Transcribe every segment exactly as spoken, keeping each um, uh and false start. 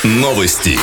Новости.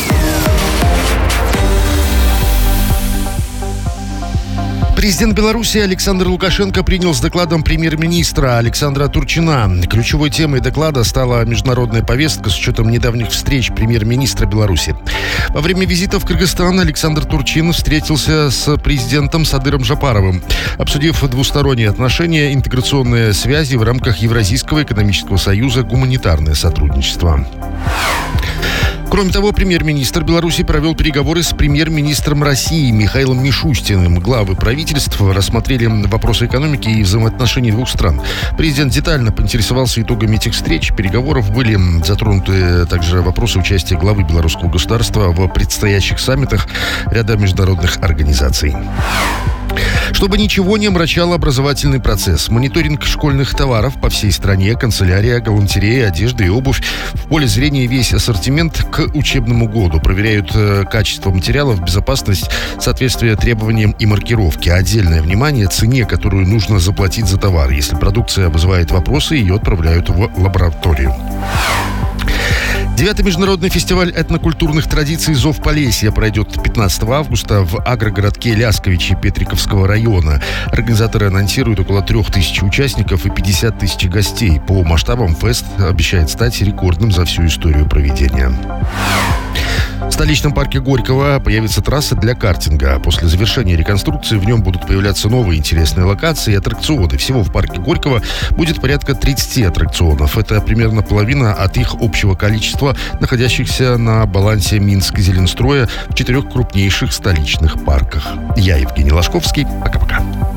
Президент Беларуси Александр Лукашенко принял с докладом премьер-министра Александра Турчина. Ключевой темой доклада стала международная повестка с учетом недавних встреч премьер-министра Беларуси. Во время визита в Кыргызстан Александр Турчин встретился с президентом Садыром Жапаровым, обсудив двусторонние отношения, интеграционные связи в рамках Евразийского экономического союза, гуманитарное сотрудничество. Кроме того, премьер-министр Беларуси провел переговоры с премьер-министром России Михаилом Мишустиным. Главы правительств рассмотрели вопросы экономики и взаимоотношений двух стран. Президент детально поинтересовался итогами этих встреч. Переговоров были затронуты также вопросы участия главы белорусского государства в предстоящих саммитах ряда международных организаций. Чтобы ничего не омрачало образовательный процесс, мониторинг школьных товаров по всей стране, канцелярия, галантерея, одежда и обувь. В поле зрения весь ассортимент к учебному году. Проверяют э, качество материалов, безопасность, соответствие требованиям и маркировке. Отдельное внимание цене, которую нужно заплатить за товар. Если продукция вызывает вопросы, ее отправляют в лабораторию. Девятый международный фестиваль этнокультурных традиций «Зов Полесья» пройдет пятнадцатого августа в агрогородке Лясковичи Петриківського района. Организаторы анонсируют около трех тысяч участников и пятьдесят тысяч гостей. По масштабам фест обещает стать рекордным за всю историю проведения. В столичном парке Горького появится трасса для картинга. После завершения реконструкции в нем будут появляться новые интересные локации и аттракционы. Всего в парке Горького будет порядка тридцати аттракционов. Это примерно половина от их общего количества, находящихся на балансе Минск-Зеленстроя в четырех крупнейших столичных парках. Я Евгений Ложковский. Пока-пока.